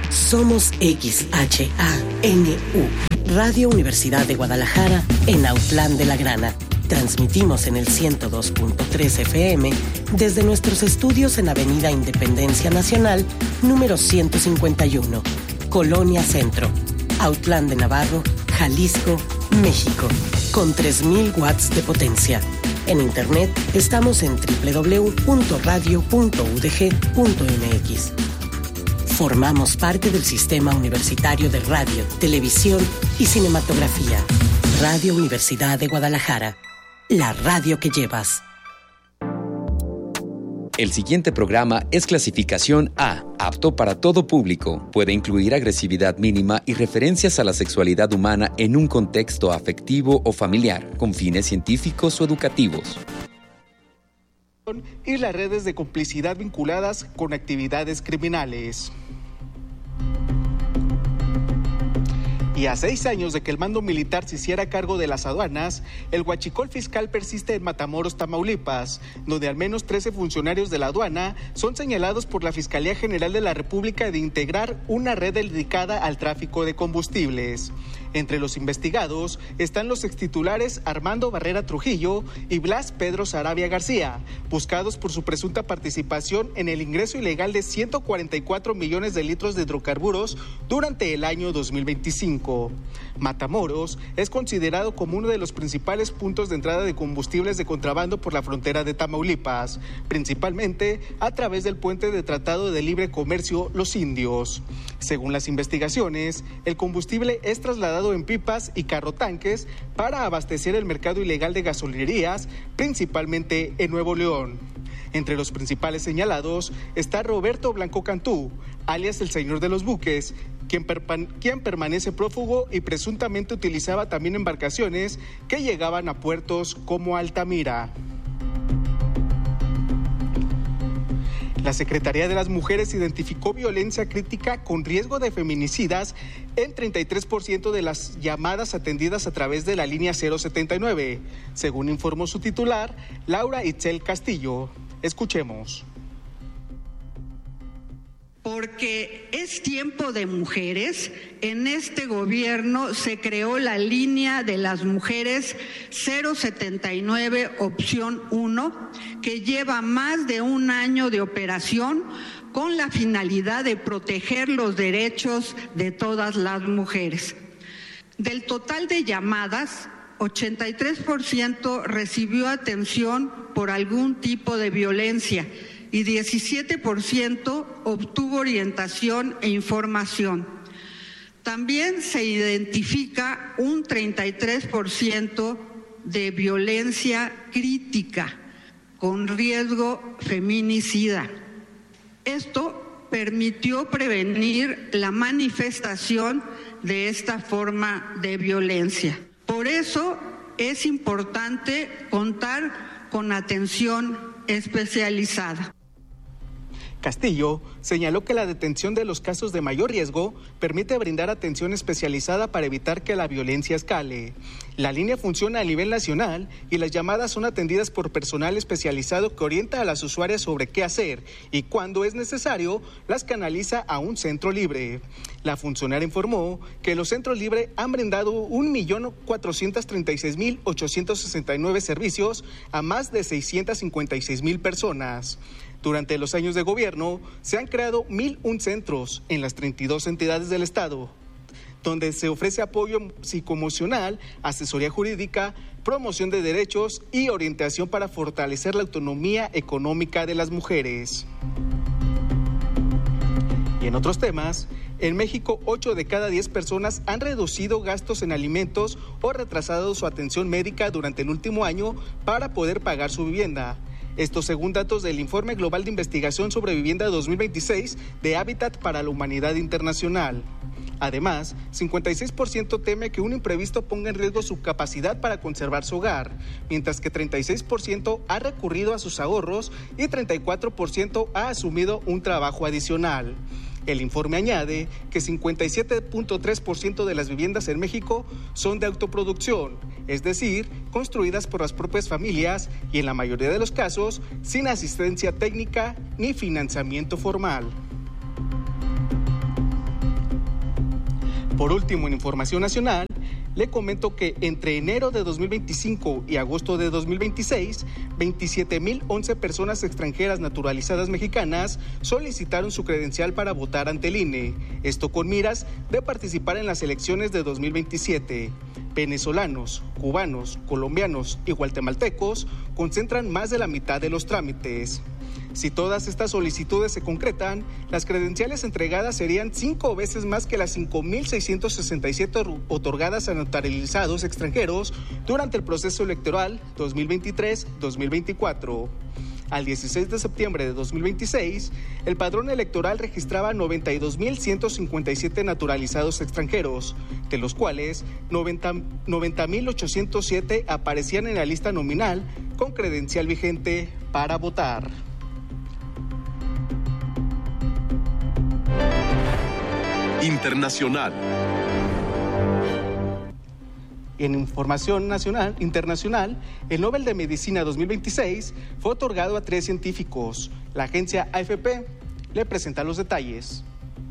Somos XHANU, Radio Universidad de Guadalajara, en Autlán de la Grana. Transmitimos en el 102.3 FM desde nuestros estudios en Avenida Independencia Nacional, número 151, Colonia Centro, Autlán de Navarro, Jalisco, México, con 3,000 watts de potencia. En internet estamos en www.radio.udg.mx. Formamos parte del Sistema Universitario de Radio, Televisión y Cinematografía. Radio Universidad de Guadalajara. La radio que llevas. El siguiente programa es clasificación A, apto para todo público. Puede incluir agresividad mínima y referencias a la sexualidad humana en un contexto afectivo o familiar, con fines científicos o educativos. Y las redes de complicidad vinculadas con actividades criminales. Y a 6 años de que el mando militar se hiciera cargo de las aduanas, el huachicol fiscal persiste en Matamoros, Tamaulipas, donde al menos 13 funcionarios de la aduana son señalados por la Fiscalía General de la República de integrar una red dedicada al tráfico de combustibles. Entre los investigados están los extitulares Armando Barrera Trujillo y Blas Pedro Sarabia García, buscados por su presunta participación en el ingreso ilegal de 144 millones de litros de hidrocarburos durante el año 2025. Matamoros es considerado como uno de los principales puntos de entrada de combustibles de contrabando por la frontera de Tamaulipas, principalmente a través del puente de Tratado de Libre Comercio Los Indios. Según las investigaciones, el combustible es trasladado en pipas y carrotanques para abastecer el mercado ilegal de gasolinerías, principalmente en Nuevo León. Entre los principales señalados está Roberto Blanco Cantú, alias el Señor de los Buques, quien permanece prófugo y presuntamente utilizaba también embarcaciones que llegaban a puertos como Altamira. La Secretaría de las Mujeres identificó violencia crítica con riesgo de feminicidas en 33% de las llamadas atendidas a través de la línea 079, según informó su titular, Laura Itzel Castillo. Escuchemos. Porque es tiempo de mujeres, en este gobierno se creó la línea de las mujeres 079 opción 1, que lleva más de un año de operación con la finalidad de proteger los derechos de todas las mujeres. Del total de llamadas, 83% recibió atención por algún tipo de violencia y 17% obtuvo orientación e información. También se identifica un 33% de violencia crítica con riesgo feminicida. Esto permitió prevenir la manifestación de esta forma de violencia. Por eso es importante contar con atención especializada. Castillo señaló que la detención de los casos de mayor riesgo permite brindar atención especializada para evitar que la violencia escale. La línea funciona a nivel nacional y las llamadas son atendidas por personal especializado que orienta a las usuarias sobre qué hacer y cuando es necesario las canaliza a un centro libre. La funcionaria informó que los centros libres han brindado 1.436.869 servicios a más de 656.000 personas. Durante los años de gobierno se han creado 1,001 centros en las 32 entidades del Estado, donde se ofrece apoyo psicoemocional, asesoría jurídica, promoción de derechos y orientación para fortalecer la autonomía económica de las mujeres. Y en otros temas, en México 8 de cada 10 personas han reducido gastos en alimentos o retrasado su atención médica durante el último año para poder pagar su vivienda. Esto según datos del Informe Global de Investigación sobre Vivienda 2026 de Hábitat para la Humanidad Internacional. Además, 56% teme que un imprevisto ponga en riesgo su capacidad para conservar su hogar, mientras que 36% ha recurrido a sus ahorros y 34% ha asumido un trabajo adicional. El informe añade que 57.3% de las viviendas en México son de autoproducción, es decir, construidas por las propias familias y en la mayoría de los casos sin asistencia técnica ni financiamiento formal. Por último, en información nacional, le comento que entre enero de 2025 y agosto de 2026, 27,011 personas extranjeras naturalizadas mexicanas solicitaron su credencial para votar ante el INE. Esto con miras de participar en las elecciones de 2027. Venezolanos, cubanos, colombianos y guatemaltecos concentran más de la mitad de los trámites. Si todas estas solicitudes se concretan, las credenciales entregadas serían 5 veces más que las 5,667 otorgadas a naturalizados extranjeros durante el proceso electoral 2023-2024. Al 16 de septiembre de 2026, el padrón electoral registraba 92,157 naturalizados extranjeros, de los cuales 90,807 aparecían en la lista nominal con credencial vigente para votar. Internacional. En información internacional, el Nobel de Medicina 2026 fue otorgado a 3 científicos. La agencia AFP le presenta los detalles.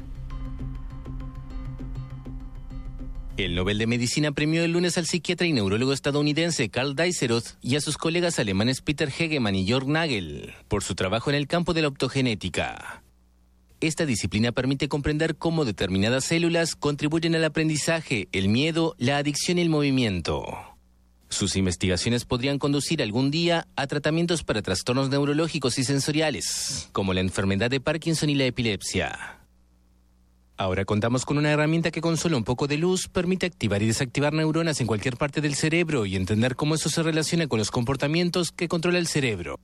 El Nobel de Medicina premió el lunes al psiquiatra y neurólogo estadounidense Karl Dizeroth y a sus colegas alemanes Peter Hegemann y Jörg Nagel por su trabajo en el campo de la optogenética. Esta disciplina permite comprender cómo determinadas células contribuyen al aprendizaje, el miedo, la adicción y el movimiento. Sus investigaciones podrían conducir algún día a tratamientos para trastornos neurológicos y sensoriales, como la enfermedad de Parkinson y la epilepsia. Ahora contamos con una herramienta que con solo un poco de luz permite activar y desactivar neuronas en cualquier parte del cerebro y entender cómo eso se relaciona con los comportamientos que controla el cerebro.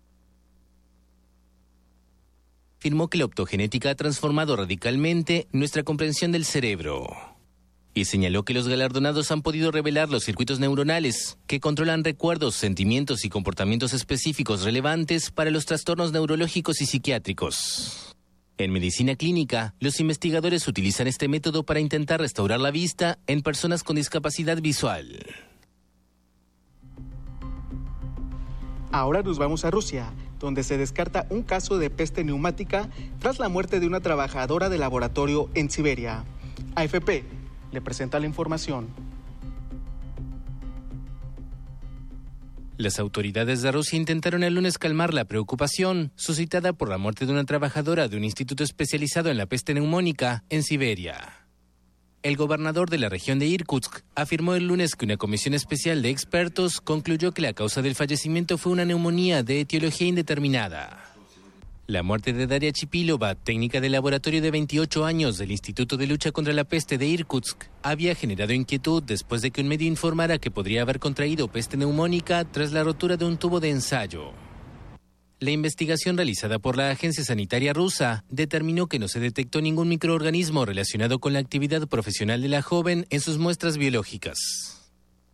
Afirmó que la optogenética ha transformado radicalmente nuestra comprensión del cerebro. Y señaló que los galardonados han podido revelar los circuitos neuronales que controlan recuerdos, sentimientos y comportamientos específicos relevantes para los trastornos neurológicos y psiquiátricos. En medicina clínica, los investigadores utilizan este método para intentar restaurar la vista en personas con discapacidad visual. Ahora nos vamos a Rusia, donde se descarta un caso de peste neumática tras la muerte de una trabajadora de laboratorio en Siberia. AFP le presenta la información. Las autoridades de Rusia intentaron el lunes calmar la preocupación suscitada por la muerte de una trabajadora de un instituto especializado en la peste neumónica en Siberia. El gobernador de la región de Irkutsk afirmó el lunes que una comisión especial de expertos concluyó que la causa del fallecimiento fue una neumonía de etiología indeterminada. La muerte de Daria Chipilova, técnica de laboratorio de 28 años del Instituto de Lucha contra la Peste de Irkutsk, había generado inquietud después de que un medio informara que podría haber contraído peste neumónica tras la rotura de un tubo de ensayo. La investigación realizada por la Agencia Sanitaria Rusa determinó que no se detectó ningún microorganismo relacionado con la actividad profesional de la joven en sus muestras biológicas.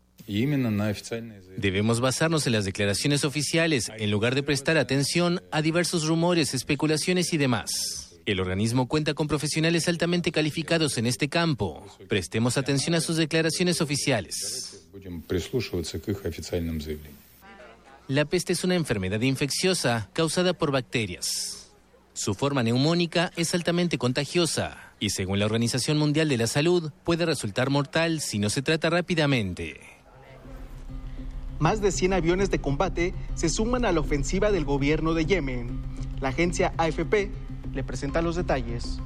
Debemos basarnos en las declaraciones oficiales en lugar de prestar atención a diversos rumores, especulaciones y demás. El organismo cuenta con profesionales altamente calificados en este campo. Prestemos atención a sus declaraciones oficiales. La peste es una enfermedad infecciosa causada por bacterias. Su forma neumónica es altamente contagiosa y, según la Organización Mundial de la Salud, puede resultar mortal si no se trata rápidamente. Más de 100 aviones de combate se suman a la ofensiva del gobierno de Yemen. La agencia AFP le presenta los detalles.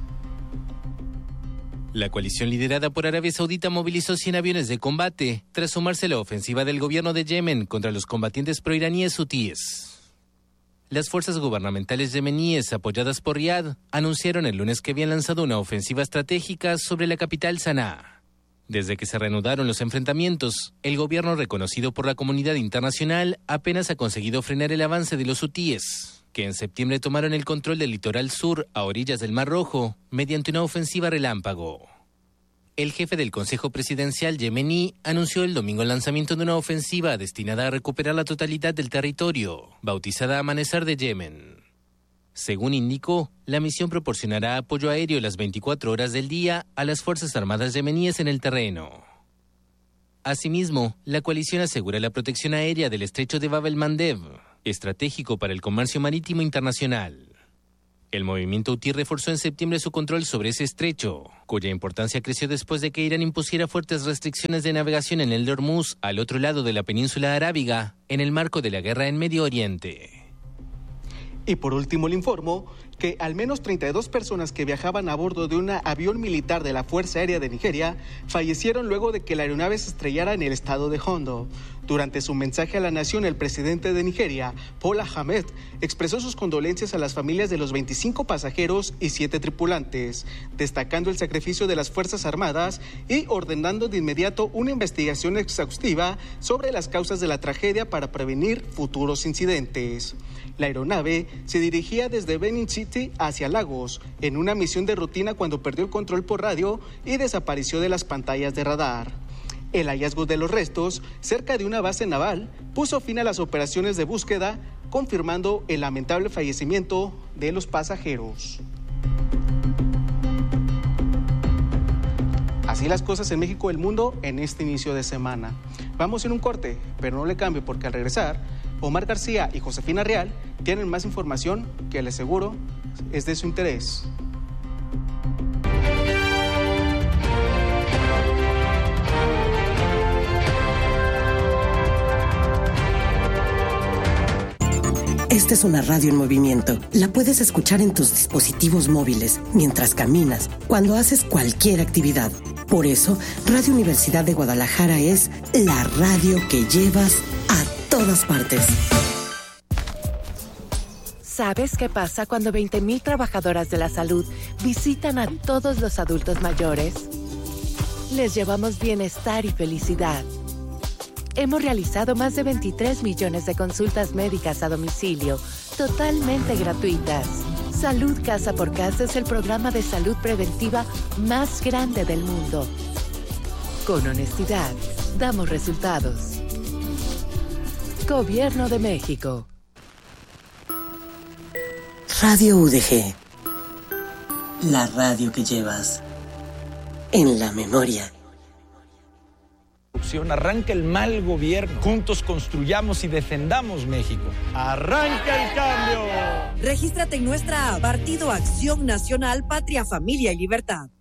La coalición liderada por Arabia Saudita movilizó 100 aviones de combate tras sumarse a la ofensiva del gobierno de Yemen contra los combatientes proiraníes hutíes. Las fuerzas gubernamentales yemeníes, apoyadas por Riad, anunciaron el lunes que habían lanzado una ofensiva estratégica sobre la capital Sanaa. Desde que se reanudaron los enfrentamientos, el gobierno reconocido por la comunidad internacional apenas ha conseguido frenar el avance de los hutíes, que en septiembre tomaron el control del litoral sur a orillas del Mar Rojo mediante una ofensiva relámpago. El jefe del Consejo Presidencial yemení anunció el domingo el lanzamiento de una ofensiva destinada a recuperar la totalidad del territorio, bautizada Amanecer de Yemen. Según indicó, la misión proporcionará apoyo aéreo las 24 horas del día a las Fuerzas Armadas yemeníes en el terreno. Asimismo, la coalición asegura la protección aérea del estrecho de Bab el-Mandeb, estratégico para el comercio marítimo internacional. El movimiento hutí reforzó en septiembre su control sobre ese estrecho, cuya importancia creció después de que Irán impusiera fuertes restricciones de navegación en el Hormuz, al otro lado de la península arábiga, en el marco de la guerra en Medio Oriente. Y por último le informo que al menos 32 personas que viajaban a bordo de un avión militar de la Fuerza Aérea de Nigeria fallecieron luego de que la aeronave se estrellara en el estado de Ondo. Durante su mensaje a la nación, el presidente de Nigeria, Bola Ahmed, expresó sus condolencias a las familias de los 25 pasajeros y 7 tripulantes, destacando el sacrificio de las Fuerzas Armadas y ordenando de inmediato una investigación exhaustiva sobre las causas de la tragedia para prevenir futuros incidentes. La aeronave se dirigía desde Benin City hacia Lagos en una misión de rutina cuando perdió el control por radio y desapareció de las pantallas de radar. El hallazgo de los restos cerca de una base naval puso fin a las operaciones de búsqueda, confirmando el lamentable fallecimiento de los pasajeros. Así las cosas en México y el mundo en este inicio de semana. Vamos en un corte, pero no le cambie porque al regresar, Omar García y Josefina Real tienen más información que les aseguro es de su interés. Esta es una radio en movimiento. La puedes escuchar en tus dispositivos móviles, mientras caminas, cuando haces cualquier actividad. Por eso, Radio Universidad de Guadalajara es la radio que llevas a todas partes. ¿Sabes qué pasa cuando 20,000 trabajadoras de la salud visitan a todos los adultos mayores? Les llevamos bienestar y felicidad. Hemos realizado más de 23 millones de consultas médicas a domicilio, totalmente gratuitas. Salud Casa por Casa es el programa de salud preventiva más grande del mundo. Con honestidad, damos resultados. Gobierno de México. Radio UDG. La radio que llevas en la memoria. Arranca el mal gobierno. Juntos construyamos y defendamos México. ¡Arranca el cambio! Regístrate en nuestra app Partido Acción Nacional, Patria, Familia y Libertad.